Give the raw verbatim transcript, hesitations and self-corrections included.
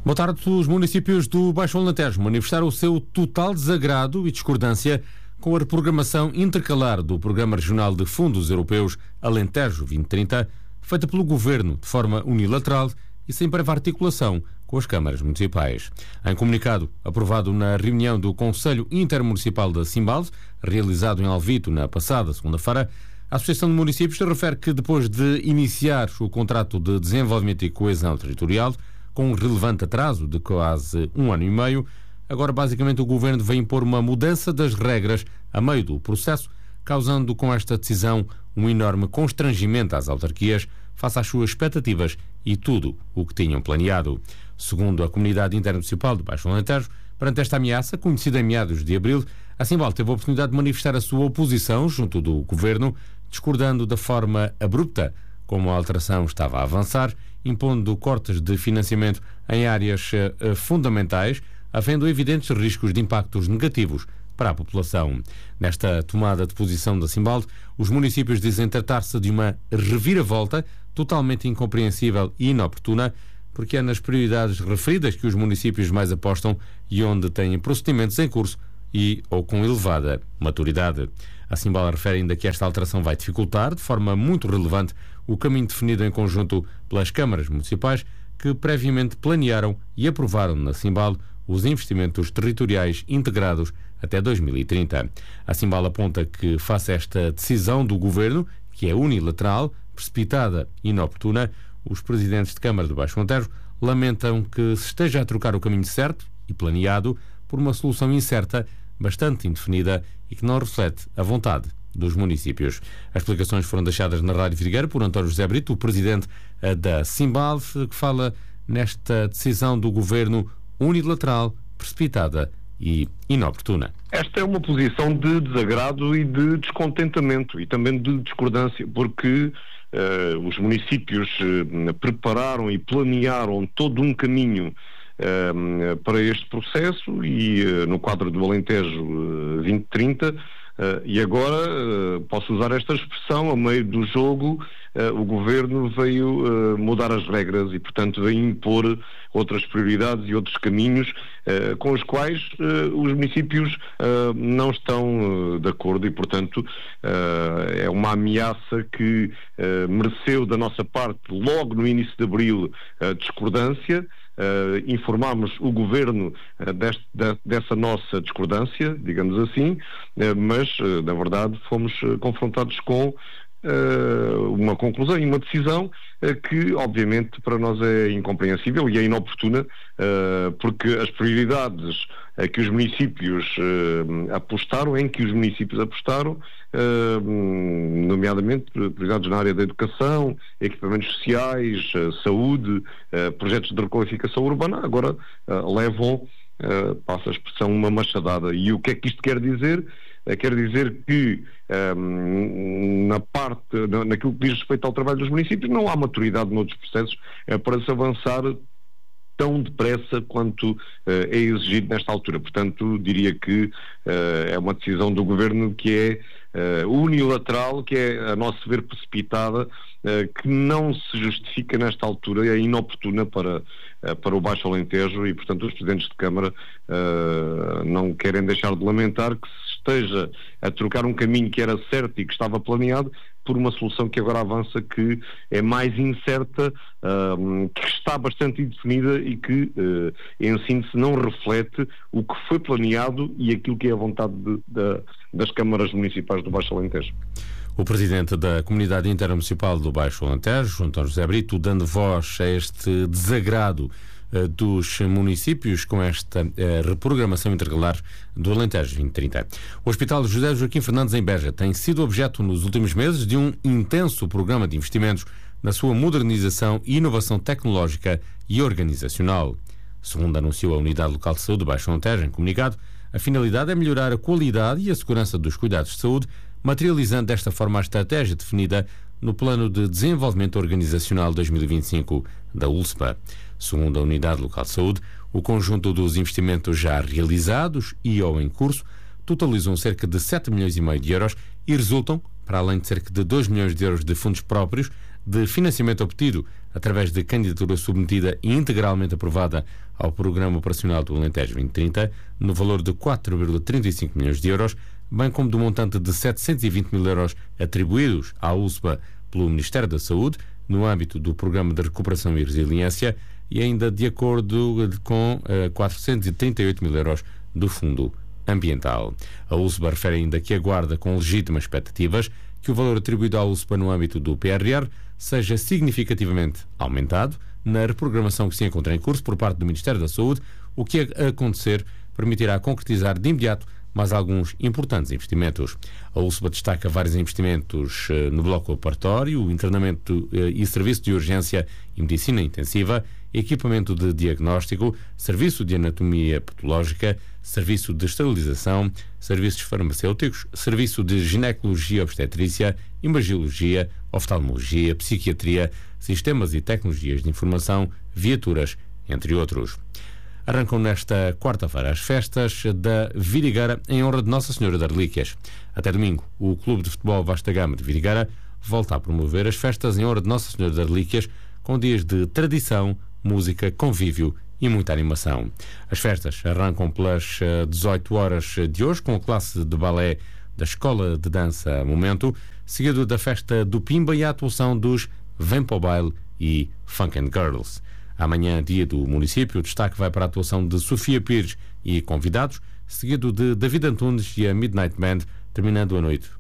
Boa tarde. Os municípios do Baixo Alentejo manifestaram o seu total desagrado e discordância com a reprogramação intercalar do Programa Regional de Fundos Europeus Alentejo vinte trinta, feita pelo Governo de forma unilateral e sem prévia articulação com as câmaras municipais. Em comunicado aprovado na reunião do Conselho Intermunicipal da Simbalde, realizado em Alvito na passada segunda-feira, a Associação de Municípios refere que depois de iniciar o contrato de desenvolvimento e coesão territorial, com um relevante atraso de quase um ano e meio, agora basicamente o Governo vem impor uma mudança das regras a meio do processo, causando com esta decisão um enorme constrangimento às autarquias face às suas expectativas e tudo o que tinham planeado. Segundo a Comunidade Intermunicipal de Baixo Alentejo, perante esta ameaça, conhecida em meados de abril, a Simbalde teve a oportunidade de manifestar a sua oposição junto do Governo, discordando da forma abrupta como a alteração estava a avançar, impondo cortes de financiamento em áreas uh, fundamentais, havendo evidentes riscos de impactos negativos para a população. Nesta tomada de posição da Simbalde, os municípios dizem tratar-se de uma reviravolta totalmente incompreensível e inoportuna, porque é nas prioridades referidas que os municípios mais apostam e onde têm procedimentos em curso e ou com elevada maturidade. A Simbalde refere ainda que esta alteração vai dificultar, de forma muito relevante, o caminho definido em conjunto pelas câmaras municipais que previamente planearam e aprovaram na Simbalde os investimentos territoriais integrados até dois mil e trinta. A Simbalde aponta que, face a esta decisão do Governo, que é unilateral, precipitada e inoportuna, os presidentes de Câmara do Baixo Alentejo lamentam que se esteja a trocar o caminho certo e planeado por uma solução incerta, bastante indefinida e que não reflete a vontade dos municípios. As explicações foram deixadas na Rádio Vidigueira por António José Brito, o presidente da Simbalde, que fala nesta decisão do Governo unilateral, precipitada e inoportuna. Esta é uma posição de desagrado e de descontentamento e também de discordância, porque uh, os municípios uh, prepararam e planearam todo um caminho uh, para este processo e uh, no quadro do Alentejo uh, vinte trinta, Uh, e agora, uh, posso usar esta expressão, a meio do jogo, uh, o Governo veio uh, mudar as regras e, portanto, veio impor outras prioridades e outros caminhos uh, com os quais uh, os municípios uh, não estão uh, de acordo e, portanto, uh, é uma ameaça que uh, mereceu da nossa parte, logo no início de abril, uh, discordância. Uh, informámos o Governo uh, deste, de, dessa nossa discordância, digamos assim, uh, mas, uh, na verdade, fomos uh, confrontados com uh, uma conclusão e uma decisão uh, que, obviamente, para nós é incompreensível e é inoportuna, uh, porque as prioridades uh, que os municípios uh, apostaram, em que os municípios apostaram, Uh, nomeadamente prioridades na área da educação, equipamentos sociais, uh, saúde, uh, projetos de requalificação urbana, agora uh, levam, uh, passa a expressão, uma machadada. E o que é que isto quer dizer? Uh, quer dizer que um, na parte, na, naquilo que diz respeito ao trabalho dos municípios, não há maturidade noutros processos uh, para se avançar tão depressa quanto uh, é exigido nesta altura. Portanto, diria que uh, é uma decisão do Governo que é Uh, unilateral, que é, a nosso ver, precipitada, uh, que não se justifica nesta altura, é inoportuna para, uh, para o Baixo Alentejo e, portanto, os presidentes de Câmara uh, não querem deixar de lamentar que se esteja a trocar um caminho que era certo e que estava planeado por uma solução que agora avança, que é mais incerta, uh, que está bastante indefinida e que, uh, em síntese, não reflete o que foi planeado e aquilo que é a vontade de, de, das câmaras municipais do Baixo Alentejo. O presidente da Comunidade Intermunicipal do Baixo Alentejo, António José Brito, dando voz a este desagrado uh, dos municípios com esta uh, reprogramação intercalar do Alentejo vinte trinta. O Hospital José Joaquim Fernandes em Beja tem sido objeto nos últimos meses de um intenso programa de investimentos na sua modernização e inovação tecnológica e organizacional. Segundo anunciou a Unidade Local de Saúde do Baixo Alentejo em comunicado, a finalidade é melhorar a qualidade e a segurança dos cuidados de saúde, materializando desta forma a estratégia definida no Plano de Desenvolvimento Organizacional dois mil e vinte e cinco da U L S P A. Segundo a Unidade Local de Saúde, o conjunto dos investimentos já realizados e ou em curso totalizam cerca de sete milhões e meio de euros e resultam, para além de cerca de dois milhões de euros de fundos próprios, de financiamento obtido através de candidatura submetida e integralmente aprovada ao Programa Operacional do Alentejo vinte trinta, no valor de quatro vírgula trinta e cinco milhões de euros, bem como do montante de setecentos e vinte mil euros atribuídos à U S P A pelo Ministério da Saúde, no âmbito do Programa de Recuperação e Resiliência, e ainda de acordo com uh, quatrocentos e trinta e oito mil euros do Fundo Ambiental. A U S P A refere ainda que aguarda com legítimas expectativas que o valor atribuído à U S P A no âmbito do P R R seja significativamente aumentado na reprogramação que se encontra em curso por parte do Ministério da Saúde, o que a acontecer permitirá concretizar de imediato mais alguns importantes investimentos. A U S P A destaca vários investimentos uh, no bloco operatório, internamento uh, e serviço de urgência e medicina intensiva, equipamento de diagnóstico, serviço de anatomia patológica, serviço de esterilização, serviços farmacêuticos, serviço de ginecologia obstetrícia, imagiologia, oftalmologia, psiquiatria, sistemas e tecnologias de informação, viaturas, entre outros. Arrancam nesta quarta-feira as festas da Vidigueira em honra de Nossa Senhora das Relíquias. Até domingo, o Clube de Futebol Vasta Gama de Vidigueira volta a promover as festas em honra de Nossa Senhora das Relíquias, com dias de tradição, música, convívio e muita animação. As festas arrancam pelas dezoito horas de hoje com a classe de balé da Escola de Dança Momento, seguido da festa do Pimba e a atuação dos Vem para o Baile e Funk and Girls. Amanhã, dia do município, o destaque vai para a atuação de Sofia Pires e convidados, seguido de David Antunes e a Midnight Band, terminando a noite